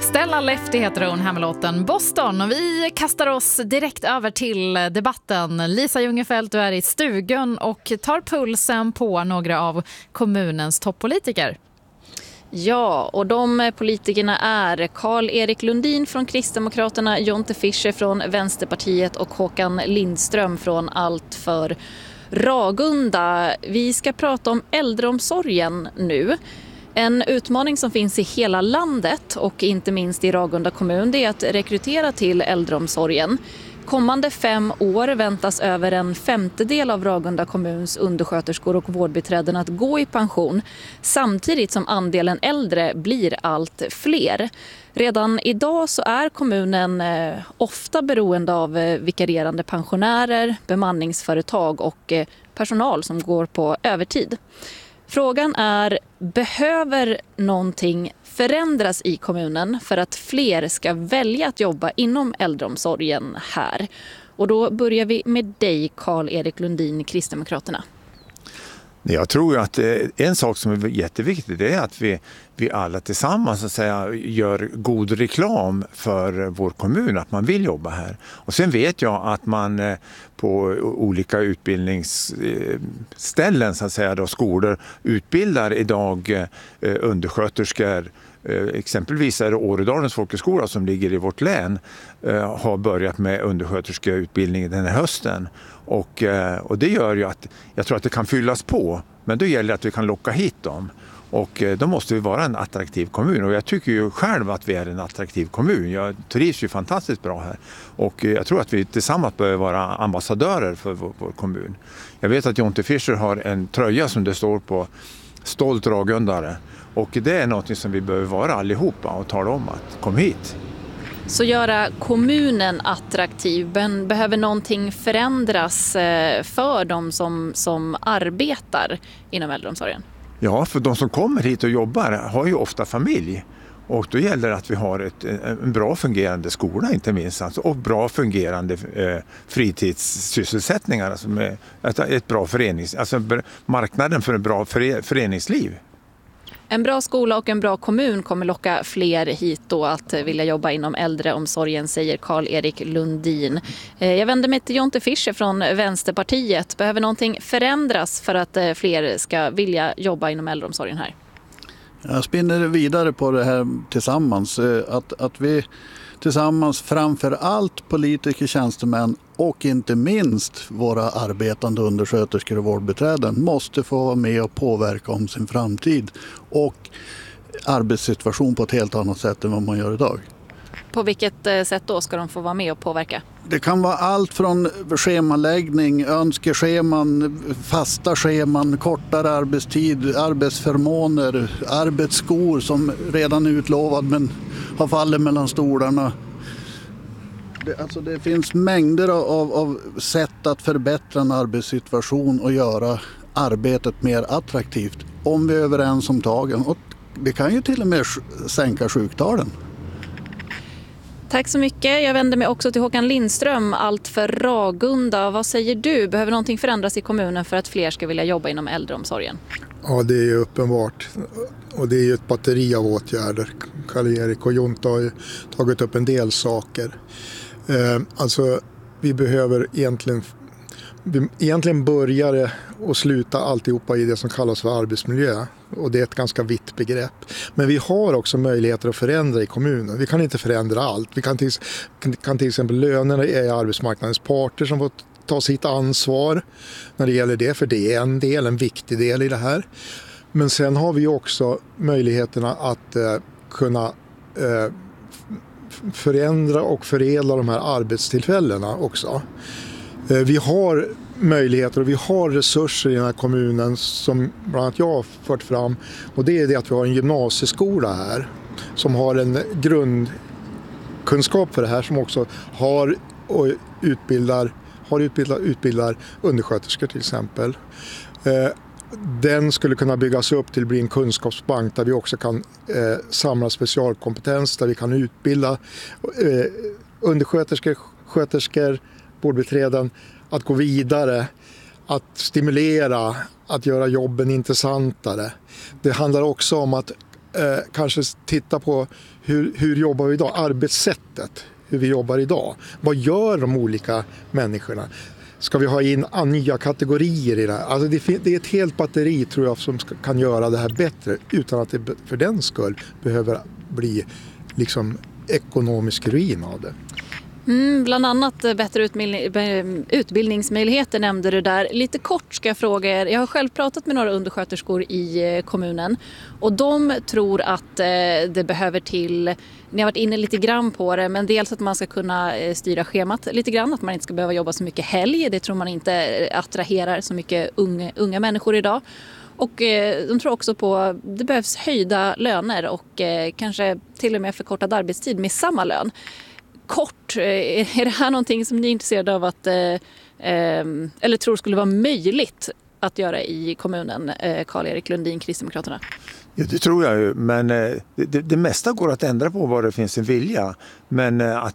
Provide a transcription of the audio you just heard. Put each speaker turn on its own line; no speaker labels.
Stella Lefty heter hon här med låten Boston, och vi kastar oss direkt över till debatten. Lisa Ljungefelt, du är i stugan och tar pulsen på några av kommunens toppolitiker.
Ja, och de politikerna är Carl-Erik Lundin från Kristdemokraterna, Jonte Fischer från Vänsterpartiet och Håkan Lindström från Allt för Ragunda. Vi ska prata om äldreomsorgen nu. En utmaning som finns i hela landet och inte minst i Ragunda kommun, det är att rekrytera till äldreomsorgen. Kommande 5 år väntas över en 1/5 av Ragunda kommuns undersköterskor och vårdbiträden att gå i pension, samtidigt som andelen äldre blir allt fler. Redan idag så är kommunen ofta beroende av vikarierande pensionärer, bemanningsföretag och personal som går på övertid. Frågan är, behöver någonting förändras i kommunen för att fler ska välja att jobba inom äldreomsorgen här? Och då börjar vi med dig, Carl-Erik Lundin, Kristdemokraterna.
Jag tror att en sak som är jätteviktig, det är att vi alla tillsammans så att säga, gör god reklam för vår kommun, att man vill jobba här. Och sen vet jag att man på olika utbildningsställen, så att säga, då, skolor, utbildar idag undersköterskor. Exempelvis är det Åredalens folkhögskola som ligger i vårt län har börjat med undersköterskeutbildning den här hösten. Och det gör ju att jag tror att det kan fyllas på, men då gäller det att vi kan locka hit dem. Och då måste vi vara en attraktiv kommun, och jag tycker ju själv att vi är en attraktiv kommun. Jag trivs ju fantastiskt bra här, och jag tror att vi tillsammans bör vara ambassadörer för vår kommun. Jag vet att Jonte Fischer har en tröja som det står på, stolt ragundare, och det är något som vi behöver vara allihopa och tala om att kom hit.
Så göra kommunen attraktiv, men behöver någonting förändras för de som arbetar inom äldreomsorgen?
Ja, för de som kommer hit och jobbar har ju ofta familj. Och då gäller det att vi har en bra fungerande skola inte minst, alltså, och bra fungerande fritidssysselsättningar, alltså med ett bra marknaden för ett bra föreningsliv.
En bra skola och en bra kommun kommer locka fler hit då att vilja jobba inom äldreomsorgen, säger Carl-Erik Lundin. Jag vänder mig till Jonte Fischer från Vänsterpartiet. Behöver någonting förändras för att fler ska vilja jobba inom äldreomsorgen här?
Jag spinner vidare på det här tillsammans. Att vi tillsammans, framför allt politiker, tjänstemän och inte minst våra arbetande undersköterskor och vårdbiträden måste få vara med och påverka om sin framtid och arbetssituation på ett helt annat sätt än vad man gör idag.
På vilket sätt då ska de få vara med och påverka?
Det kan vara allt från schemaläggning, önskescheman, fasta scheman, kortare arbetstid, arbetsförmåner, arbetsskor som redan är utlovad men har fallit mellan stolarna. Det finns mängder av sätt att förbättra en arbetssituation och göra arbetet mer attraktivt om vi är överens om tagen. Och det kan ju till och med sänka sjuktalen.
Tack så mycket. Jag vänder mig också till Håkan Lindström, Allt för Ragunda. Vad säger du? Behöver någonting förändras i kommunen för att fler ska vilja jobba inom äldreomsorgen?
Ja, det är ju uppenbart. Och det är ju ett batteri av åtgärder. Carl-Erik och Jonte har ju tagit upp en del saker. Alltså, vi behöver egentligen börja och sluta alltihopa i det som kallas för arbetsmiljö. Och det är ett ganska vitt begrepp. Men vi har också möjligheter att förändra i kommunen. Vi kan inte förändra allt. Vi kan till exempel lönerna är arbetsmarknadens parter som får ta sitt ansvar när det gäller det. För det är en viktig del i det här. Men sen har vi också möjligheterna att kunna förändra och förädla de här arbetstillfällena också. Vi har möjligheter och vi har resurser i den här kommunen som bland annat jag har fört fram, och det är det att vi har en gymnasieskola här som har en grundkunskap för det här, som också utbildar undersköterskor till exempel. Den skulle kunna byggas upp till att bli en kunskapsbank där vi också kan samla specialkompetens, där vi kan utbilda undersköterskor, sköterskor, vårdbiträden att gå vidare, att stimulera, att göra jobben intressantare. Det handlar också om att kanske titta på hur jobbar vi idag, arbetssättet, hur vi jobbar idag. Vad gör de olika människorna? Ska vi ha in nya kategorier i det här? Alltså det är ett helt batteri tror jag som kan göra det här bättre utan att det för den skull behöver bli liksom ekonomisk ruin av det.
Bland annat bättre utbildningsmöjligheter nämnde du där. Lite kort ska jag fråga er. Jag har själv pratat med några undersköterskor i kommunen och de tror att det behöver till, ni har varit inne lite grann på det, men dels att man ska kunna styra schemat lite grann, att man inte ska behöva jobba så mycket helg. Det tror man inte attraherar så mycket unga människor idag. Och de tror också på att det behövs höjda löner och kanske till och med förkortad arbetstid med samma lön. Kort, är det här någonting som ni är intresserade av att, eller tror skulle vara möjligt att göra i kommunen, Karl-Erik Lundin, Kristdemokraterna?
Ja, det tror jag ju, men det mesta går att ändra på vad det finns en vilja. Men att